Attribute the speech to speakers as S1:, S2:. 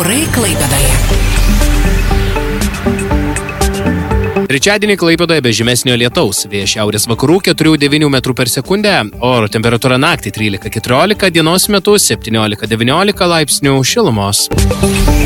S1: Orai Klaipėdoje.
S2: Trečiadienį Klaipėdoje be žymesnio lietaus, vėjas šiaurės vakarų 4–9 metrų per sekundę, oro temperatūra naktį 13–14, dienos metu 17–19 laipsnių šilumos.